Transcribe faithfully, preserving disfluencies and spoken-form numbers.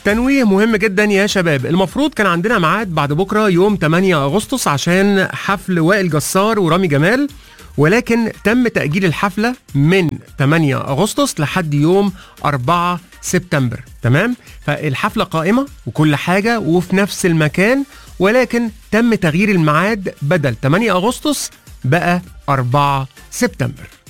تنويه مهم جدا يا شباب، المفروض كان عندنا ميعاد بعد بكره يوم ثمانية أغسطس عشان حفل وائل جسار ورامي جمال، ولكن تم تأجيل الحفلة من ثمانية أغسطس لحد يوم أربعة سبتمبر. تمام؟ فالحفلة قائمة وكل حاجة وفي نفس المكان، ولكن تم تغيير الميعاد، بدل ثمانية أغسطس بقى أربعة سبتمبر.